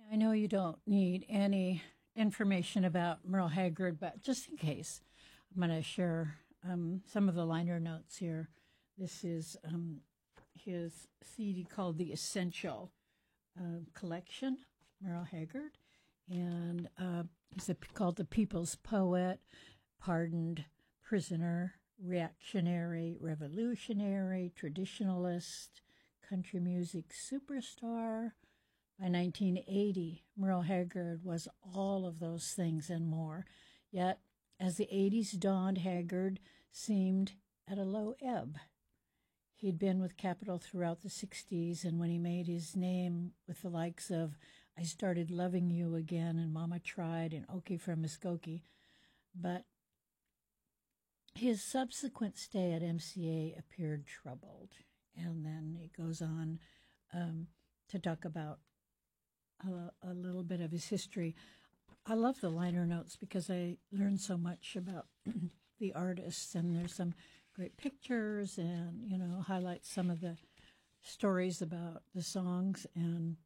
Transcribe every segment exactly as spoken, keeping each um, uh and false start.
I know you don't need any information about Merle Haggard, but just in case, I'm going to share um, some of the liner notes here. This is um, his C D called The Essential uh, Collection, Merle Haggard, and uh, it's a, called The People's Poet, Pardoned Prisoner, Reactionary, Revolutionary, Traditionalist, Country Music Superstar. By nineteen eighty, Merle Haggard was all of those things and more. Yet, as the eighties dawned, Haggard seemed at a low ebb. He'd been with Capitol throughout the sixties, and when he made his name with the likes of I Started Loving You Again and Mama Tried and Okie from Muskogee, but his subsequent stay at M C A appeared troubled. And then it goes on um, to talk about a, a little bit of his history. I love the liner notes because I learned so much about the artists, and there's some great pictures and, you know, highlights some of the stories about the songs. And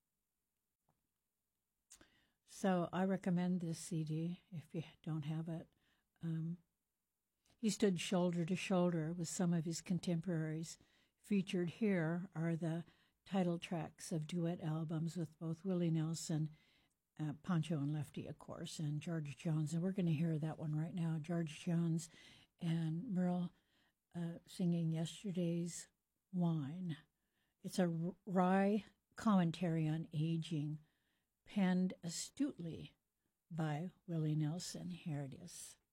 so I recommend this C D if you don't have it. Um, he stood shoulder to shoulder with some of his contemporaries. Featured here are the title tracks of duet albums with both Willie Nelson, uh, Pancho and Lefty, of course, and George Jones. And we're going to hear that one right now. George Jones and Merle uh, singing Yesterday's Wine. It's a wry commentary on aging, penned astutely by Willie Nelson. Here it is.